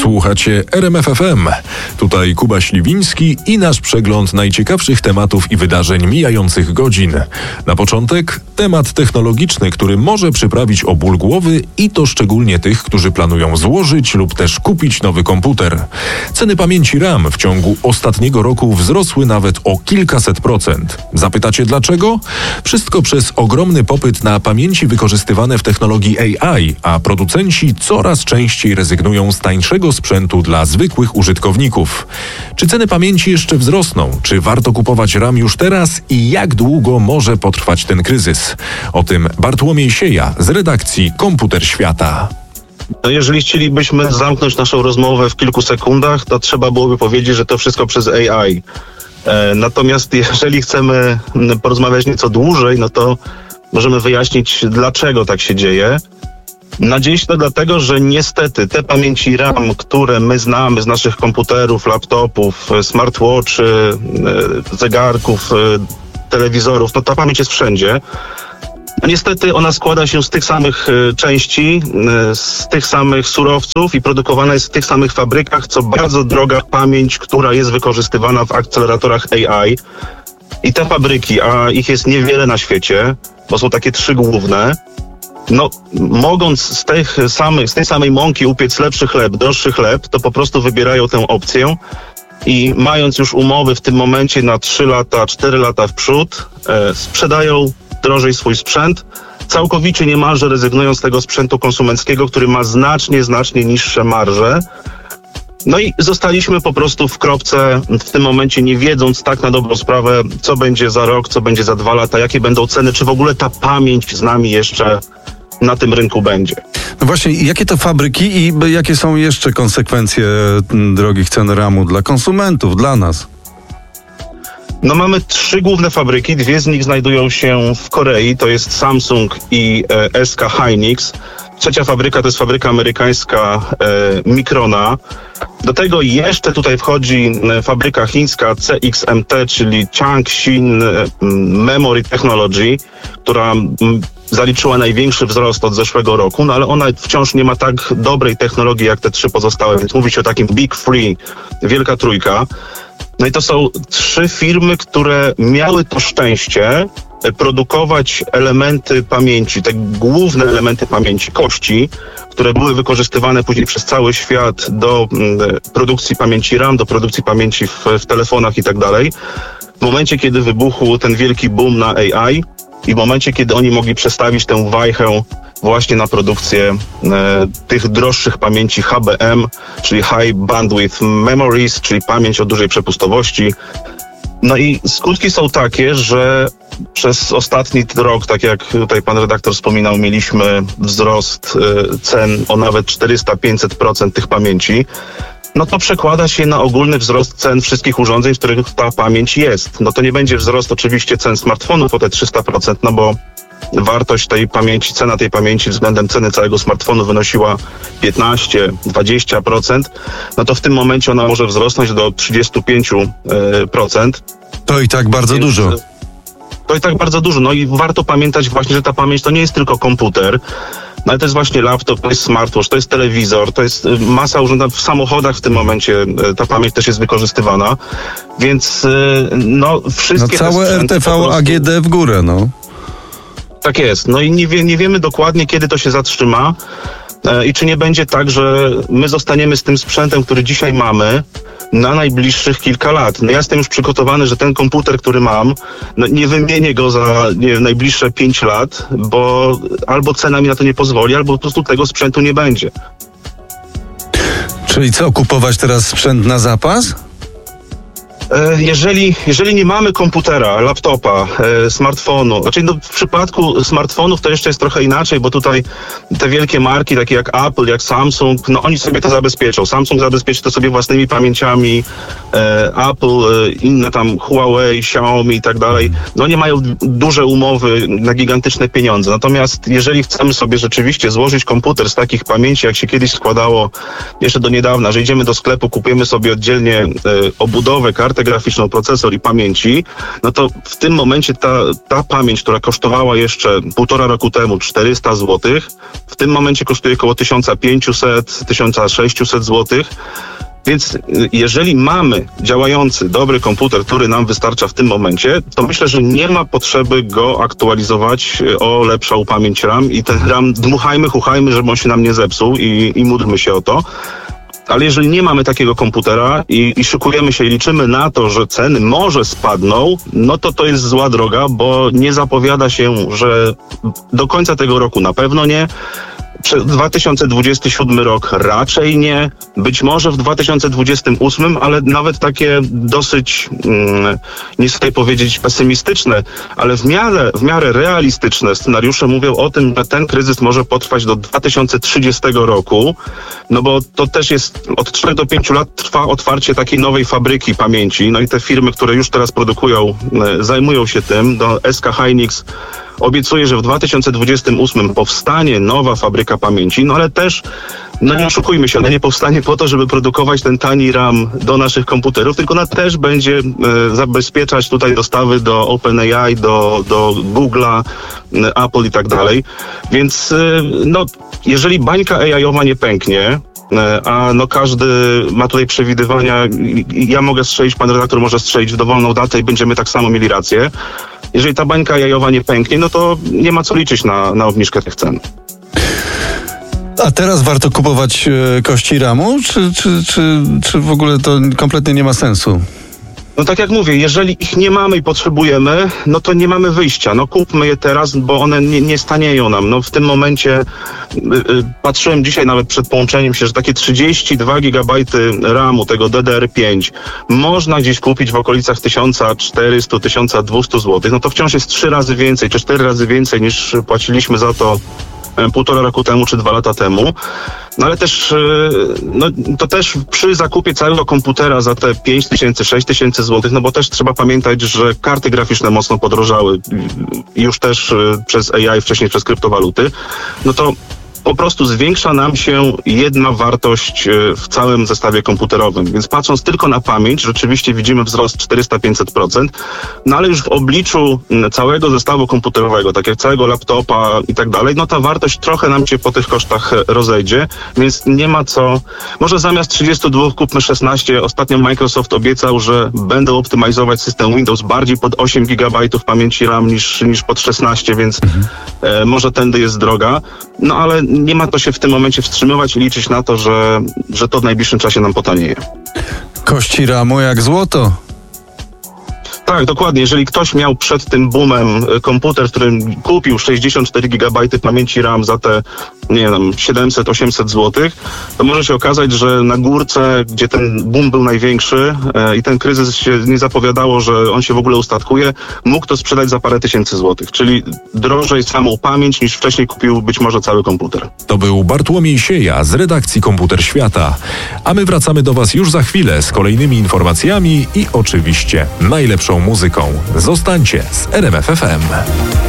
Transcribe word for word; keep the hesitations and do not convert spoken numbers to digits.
Słuchacie R M F F M. Tutaj Kuba Śliwiński i nasz przegląd najciekawszych tematów i wydarzeń mijających godzin. Na początek temat technologiczny, który może przyprawić o ból głowy i to szczególnie tych, którzy planują złożyć lub też kupić nowy komputer. Ceny pamięci RAM w ciągu ostatniego roku wzrosły nawet o kilkaset procent. Zapytacie dlaczego? Wszystko przez ogromny popyt na pamięci wykorzystywane w technologii A I, a producenci coraz częściej rezygnują z tańszego sprzętu dla zwykłych użytkowników. Czy ceny pamięci jeszcze wzrosną? Czy warto kupować RAM już teraz i jak długo może potrwać ten kryzys? O tym Bartłomiej Sieja z redakcji Komputer Świata. No jeżeli chcielibyśmy zamknąć naszą rozmowę w kilku sekundach, to trzeba byłoby powiedzieć, że to wszystko przez A I. E, natomiast jeżeli chcemy porozmawiać nieco dłużej, no to możemy wyjaśnić, dlaczego tak się dzieje. Na dziś to dlatego, że niestety te pamięci RAM, które my znamy z naszych komputerów, laptopów, smartwatchy, zegarków, telewizorów, no ta pamięć jest wszędzie. A niestety ona składa się z tych samych części, z tych samych surowców i produkowana jest w tych samych fabrykach, co bardzo droga pamięć, która jest wykorzystywana w akceleratorach A I. I te fabryki, a ich jest niewiele na świecie, bo są takie trzy główne, no mogąc z, tych samych, z tej samej mąki upiec lepszy chleb, droższy chleb, to po prostu wybierają tę opcję i mając już umowy w tym momencie na trzy lata, cztery lata w przód, e, sprzedają drożej swój sprzęt, całkowicie niemalże rezygnując z tego sprzętu konsumenckiego, który ma znacznie, znacznie niższe marże. No i zostaliśmy po prostu w kropce w tym momencie, nie wiedząc tak na dobrą sprawę, co będzie za rok, co będzie za dwa lata, jakie będą ceny, czy w ogóle ta pamięć z nami jeszcze na tym rynku będzie. No właśnie, jakie to fabryki i jakie są jeszcze konsekwencje drogich cen ramu dla konsumentów, dla nas? No mamy trzy główne fabryki, dwie z nich znajdują się w Korei, to jest Samsung i e, S K Hynix. Trzecia fabryka to jest fabryka amerykańska e, Microna. Do tego jeszcze tutaj wchodzi e, fabryka chińska C X M T, czyli Changxin e, Memory Technology, która m, zaliczyła największy wzrost od zeszłego roku, no ale ona wciąż nie ma tak dobrej technologii jak te trzy pozostałe, więc mówi się o takim Big Three, Wielka Trójka. No i to są trzy firmy, które miały to szczęście produkować elementy pamięci, te główne elementy pamięci, kości, które były wykorzystywane później przez cały świat do produkcji pamięci RAM, do produkcji pamięci w, w telefonach i tak dalej. W momencie, kiedy wybuchł ten wielki boom na A I i w momencie, kiedy oni mogli przestawić tę wajchę właśnie na produkcję e, tych droższych pamięci H B M, czyli High Bandwidth Memories, czyli pamięć o dużej przepustowości. No i skutki są takie, że przez ostatni rok, tak jak tutaj pan redaktor wspominał, mieliśmy wzrost e, cen o nawet czterysta do pięciuset procent tych pamięci. No to przekłada się na ogólny wzrost cen wszystkich urządzeń, w których ta pamięć jest. No to nie będzie wzrost oczywiście cen smartfonów o te trzysta procent, no bo wartość tej pamięci, cena tej pamięci względem ceny całego smartfonu wynosiła piętnaście do dwudziestu procent, no to w tym momencie ona może wzrosnąć do trzydziestu pięciu procent. To i tak bardzo Więc dużo. To i tak bardzo dużo. No i warto pamiętać właśnie, że ta pamięć to nie jest tylko komputer, no ale to jest właśnie laptop, to jest smartwatch, to jest telewizor, to jest masa urządzeń. W samochodach w tym momencie ta pamięć też jest wykorzystywana, więc no wszystkie no całe R T V A G D w górę, no. Tak jest. No i nie, wie, nie wiemy dokładnie, kiedy to się zatrzyma e, i czy nie będzie tak, że my zostaniemy z tym sprzętem, który dzisiaj mamy, na najbliższych kilka lat. No ja jestem już przygotowany, że ten komputer, który mam, no nie wymienię go za nie wiem, najbliższe pięć lat, bo albo cena mi na to nie pozwoli, albo po prostu tego sprzętu nie będzie. Czyli co, kupować teraz sprzęt na zapas? Jeżeli, jeżeli nie mamy komputera, laptopa, e, smartfonu, znaczy no w przypadku smartfonów to jeszcze jest trochę inaczej, bo tutaj te wielkie marki, takie jak Apple, jak Samsung, no oni sobie to zabezpieczą. Samsung zabezpieczy to sobie własnymi pamięciami, e, Apple, e, inne tam Huawei, Xiaomi i tak dalej, no nie mają duże umowy na gigantyczne pieniądze. Natomiast jeżeli chcemy sobie rzeczywiście złożyć komputer z takich pamięci, jak się kiedyś składało jeszcze do niedawna, że idziemy do sklepu, kupujemy sobie oddzielnie e, obudowę, kartę kartę graficzną, procesor i pamięci, no to w tym momencie ta, ta pamięć, która kosztowała jeszcze półtora roku temu czterysta złotych, w tym momencie kosztuje około tysiąc pięćset do tysiąca sześciuset złotych. Więc jeżeli mamy działający, dobry komputer, który nam wystarcza w tym momencie, to myślę, że nie ma potrzeby go aktualizować o lepszą pamięć RAM i ten RAM dmuchajmy, chuchajmy, żeby on się nam nie zepsuł i, i módlmy się o to. Ale jeżeli nie mamy takiego komputera i, i szykujemy się i liczymy na to, że ceny może spadną, no to to jest zła droga, bo nie zapowiada się, że do końca tego roku na pewno nie. dwa tysiące dwudziesty siódmy rok raczej nie, być może w dwa tysiące dwudziestym ósmym, ale nawet takie dosyć, mm, nie chcę powiedzieć pesymistyczne, ale w miarę, w miarę realistyczne scenariusze mówią o tym, że ten kryzys może potrwać do dwa tysiące trzydziestego roku, no bo to też jest od trzech do pięciu lat trwa otwarcie takiej nowej fabryki pamięci, no i te firmy, które już teraz produkują, e, zajmują się tym, do S K Hynix obiecuje, że w dwa tysiące dwudziestym ósmym powstanie nowa fabryka pamięci, no ale też, no nie oszukujmy się, ona nie powstanie po to, żeby produkować ten tani RAM do naszych komputerów, tylko ona też będzie e, zabezpieczać tutaj dostawy do OpenAI, do, do Google'a, e, Apple i tak dalej. Więc e, no, jeżeli bańka A I-owa nie pęknie, a no każdy ma tutaj przewidywania, ja mogę strzelić, pan redaktor może strzelić w dowolną datę i będziemy tak samo mieli rację. Jeżeli ta bańka jajowa nie pęknie, no to nie ma co liczyć na, na obniżkę tych cen. A teraz warto kupować e, kości ramu, czy, czy, czy, czy w ogóle to kompletnie nie ma sensu? No tak jak mówię, jeżeli ich nie mamy i potrzebujemy, no to nie mamy wyjścia. No kupmy je teraz, bo one nie, nie stanieją nam. No w tym momencie y, y, patrzyłem dzisiaj nawet przed połączeniem się, że takie trzydzieści dwa gigabajty ramu, tego D D R pięć, można gdzieś kupić w okolicach tysiąc czterysta do tysiąc dwieście złotych. No to wciąż jest trzy razy więcej, czy cztery razy więcej niż płaciliśmy za to półtora roku temu czy dwa lata temu. No ale też, no to też przy zakupie całego komputera za te pięć tysięcy, sześć tysięcy złotych, no bo też trzeba pamiętać, że karty graficzne mocno podrożały już też przez A I, wcześniej przez kryptowaluty, no to po prostu zwiększa nam się jedna wartość w całym zestawie komputerowym. Więc patrząc tylko na pamięć, rzeczywiście widzimy wzrost czterysta do pięciuset procent, no ale już w obliczu całego zestawu komputerowego, tak jak całego laptopa i tak dalej, no ta wartość trochę nam się po tych kosztach rozejdzie, więc nie ma co... Może zamiast trzydziestu dwóch kupmy szesnaście. Ostatnio Microsoft obiecał, że będą optymalizować system Windows bardziej pod osiem gigabajtów pamięci RAM niż, niż pod szesnaście, więc mhm. e, może tędy jest droga. No ale nie ma to się w tym momencie wstrzymywać i liczyć na to, że, że to w najbliższym czasie nam potanieje. Kości ramu jak złoto. Tak, dokładnie. Jeżeli ktoś miał przed tym boomem komputer, w którym kupił sześćdziesiąt cztery gigabajty pamięci RAM za te, nie wiem, siedemset osiemset złotych, to może się okazać, że na górce, gdzie ten boom był największy e, i ten kryzys się nie zapowiadało, że on się w ogóle ustatkuje, mógł to sprzedać za parę tysięcy złotych. Czyli drożej samą pamięć niż wcześniej kupił być może cały komputer. To był Bartłomiej Sieja z redakcji Komputer Świata. A my wracamy do Was już za chwilę z kolejnymi informacjami i oczywiście najlepszą muzyką. Zostańcie z R M F F M.